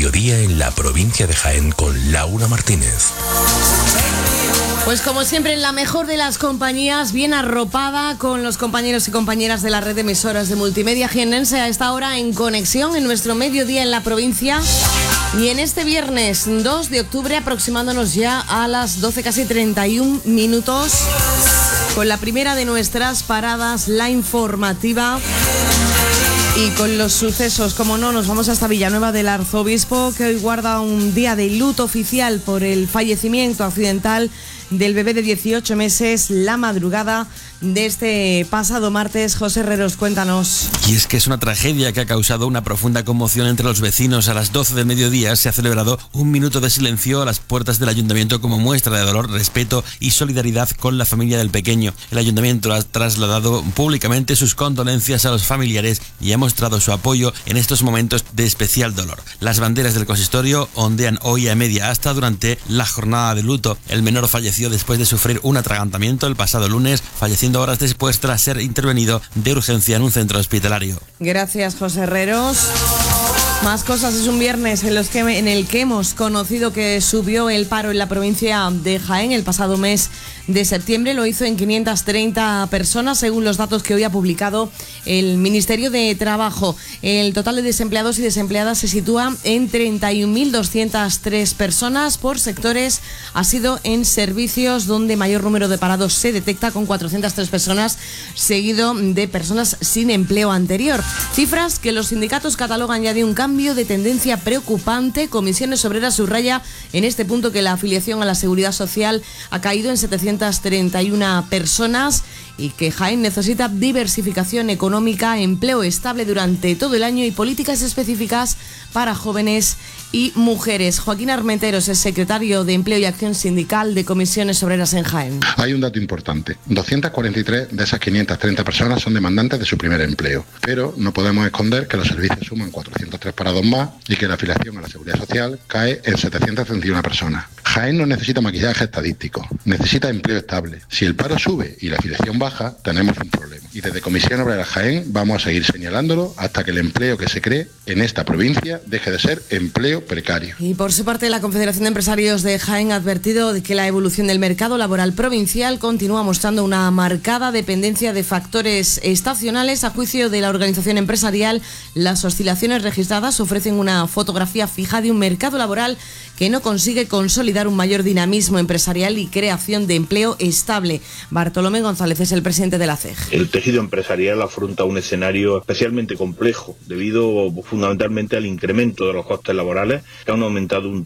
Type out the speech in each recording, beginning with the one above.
mediodía en la provincia de Jaén con Laura Martínez. Pues como siempre, en la mejor de las compañías, bien arropada con los compañeros y compañeras de la red de emisoras de multimedia jiennense a esta hora en conexión en nuestro mediodía en la provincia. Y en este viernes 2 de octubre, aproximándonos ya a las 12, casi 31 minutos, con la primera de nuestras paradas, la informativa. Y con los sucesos, como no, nos vamos hasta Villanueva del Arzobispo, que hoy guarda un día de luto oficial por el fallecimiento accidental del bebé de 18 meses la madrugada de este pasado martes. José Herreros, cuéntanos. Y es que es una tragedia que ha causado una profunda conmoción entre los vecinos. A las 12 del mediodía se ha celebrado un minuto de silencio a las puertas del ayuntamiento como muestra de dolor, respeto y solidaridad con la familia del pequeño. El ayuntamiento ha trasladado públicamente sus condolencias a los familiares y ha mostrado su apoyo en estos momentos de especial dolor. Las banderas del consistorio ondean hoy a media asta durante la jornada de luto. El menor falleció después de sufrir un atragantamiento el pasado lunes, falleciendo horas después tras ser intervenido de urgencia en un centro hospitalario. Gracias, José Herreros. Más cosas, es un viernes en el que hemos conocido que subió el paro en la provincia de Jaén el pasado mes de septiembre. Lo hizo en 530 personas, según los datos que hoy ha publicado el Ministerio de Trabajo. El total de desempleados y desempleadas se sitúa en 31.203 personas. Por sectores, ha sido en servicios donde mayor número de parados se detecta, con 403 personas, seguido de personas sin empleo anterior. Cifras que los sindicatos catalogan ya de un cambio de tendencia preocupante. Comisiones Obreras subraya en este punto que la afiliación a la Seguridad Social ha caído en 731 personas y que Jaén necesita diversificación económica, empleo estable durante todo el año y políticas específicas para jóvenes y mujeres. Joaquín Armenteros es secretario de Empleo y Acción Sindical de Comisiones Obreras en Jaén. Hay un dato importante. 243 de esas 530 personas son demandantes de su primer empleo. Pero no podemos esconder que los servicios suman 403 parados más y que la afiliación a la Seguridad Social cae en 731 personas. Jaén no necesita maquillaje estadístico, necesita empleo estable. Si el paro sube y la afiliación baja, tenemos un problema. Y desde Comisión Obrera Jaén vamos a seguir señalándolo hasta que el empleo que se cree en esta provincia deje de ser empleo precario. Y por su parte, la Confederación de Empresarios de Jaén ha advertido de que la evolución del mercado laboral provincial continúa mostrando una marcada dependencia de factores estacionales. A juicio de la organización empresarial, las oscilaciones registradas ofrecen una fotografía fija de un mercado laboral que no consigue consolidar un mayor dinamismo empresarial y creación de empleo estable. Bartolomé González es el presidente de la CEG. El tejido empresarial afronta un escenario especialmente complejo, debido fundamentalmente al incremento de los costes laborales, que han aumentado un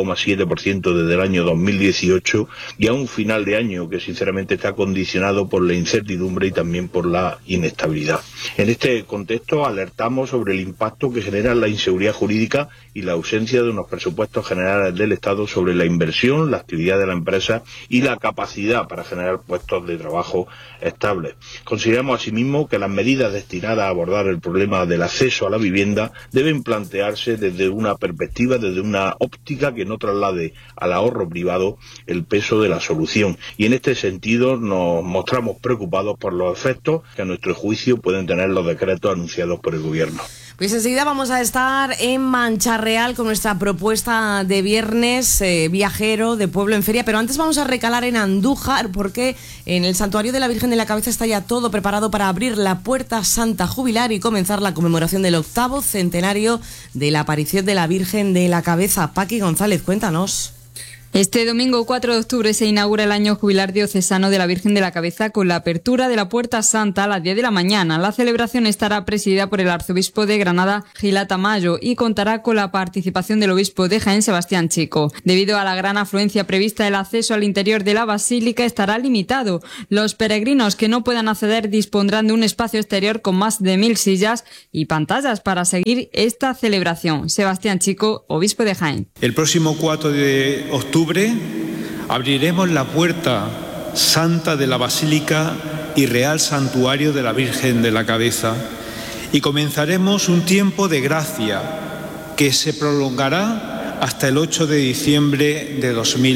30,7% desde el año 2018, y a un final de año que sinceramente está condicionado por la incertidumbre y también por la inestabilidad. En este contexto alertamos sobre el impacto que genera la inseguridad jurídica y la ausencia de unos presupuestos generales del Estado sobre la inversión, la actividad de la empresa y la capacidad para generar puestos de trabajo estables. Consideramos asimismo que las medidas destinadas a abordar el problema del acceso a la vivienda deben plantearse desde una perspectiva, desde una óptica que no traslade al ahorro privado el peso de la solución. Y en este sentido nos mostramos preocupados por los efectos que a nuestro juicio pueden tener los decretos anunciados por el Gobierno. Pues enseguida vamos a estar en Mancha Real con nuestra propuesta de viernes viajero de Pueblo en Feria, pero antes vamos a recalar en Andújar, porque en el Santuario de la Virgen de la Cabeza está ya todo preparado para abrir la Puerta Santa Jubilar y comenzar la conmemoración del 8º centenario de la aparición de la Virgen de la Cabeza. Paqui González, cuéntanos. Este domingo 4 de octubre se inaugura el año jubilar diocesano de la Virgen de la Cabeza con la apertura de la Puerta Santa a las 10 de la mañana. La celebración estará presidida por el arzobispo de Granada, Gil Tamayo, y contará con la participación del obispo de Jaén, Sebastián Chico. Debido a la gran afluencia prevista, el acceso al interior de la basílica estará limitado. Los peregrinos que no puedan acceder dispondrán de un espacio exterior con más de 1.000 sillas y pantallas para seguir esta celebración. Sebastián Chico, obispo de Jaén. El próximo 4 de octubre abriremos la Puerta Santa de la Basílica y Real Santuario de la Virgen de la Cabeza y comenzaremos un tiempo de gracia que se prolongará hasta el 8 de diciembre de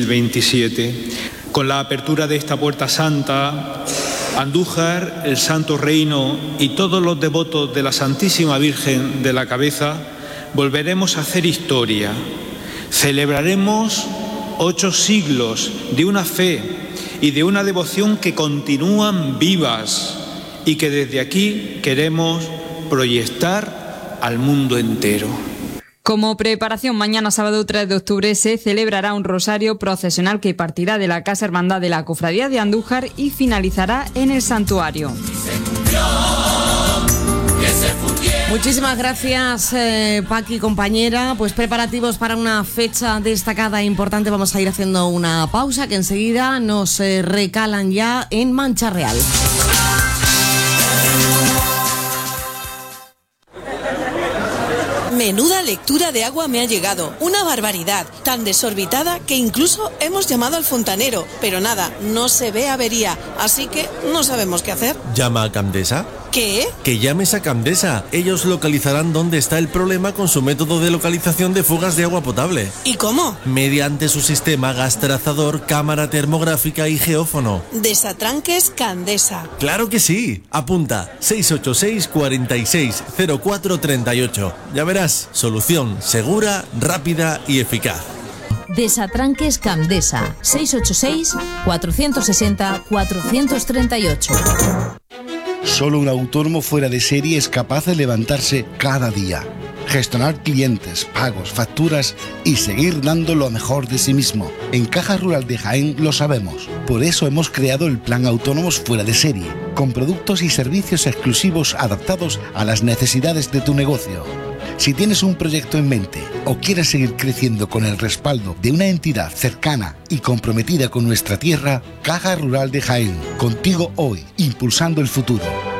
2027. Con la apertura de esta Puerta Santa, Andújar, el Santo Reino y todos los devotos de la Santísima Virgen de la Cabeza volveremos a hacer historia. Celebraremos 8 siglos de una fe y de una devoción que continúan vivas y que desde aquí queremos proyectar al mundo entero. Como preparación, mañana sábado 3 de octubre se celebrará un rosario procesional que partirá de la Casa Hermandad de la Cofradía de Andújar y finalizará en el santuario. Muchísimas gracias, Paqui, compañera. Pues preparativos para una fecha destacada e importante. Vamos a ir haciendo una pausa que enseguida nos recalan ya en Mancha Real. Menuda lectura de agua me ha llegado, una barbaridad, tan desorbitada que incluso hemos llamado al fontanero, pero nada, no se ve avería, así que no sabemos qué hacer. ¿Llama a Camdesa? ¿Qué? Que llames a Camdesa. Ellos localizarán dónde está el problema con su método de localización de fugas de agua potable. ¿Y cómo? Mediante su sistema gas trazador, cámara termográfica y geófono. Desatranques Candesa. ¡Claro que sí! Apunta 686 46 04 38. Ya verás, solución segura, rápida y eficaz. Desatranques Camdesa. 686 460 438. Solo un autónomo fuera de serie es capaz de levantarse cada día, gestionar clientes, pagos, facturas y seguir dando lo mejor de sí mismo. En Caja Rural de Jaén lo sabemos. Por eso hemos creado el Plan Autónomos Fuera de Serie, con productos y servicios exclusivos adaptados a las necesidades de tu negocio. Si tienes un proyecto en mente o quieres seguir creciendo con el respaldo de una entidad cercana y comprometida con nuestra tierra, Caja Rural de Jaén, contigo hoy, impulsando el futuro.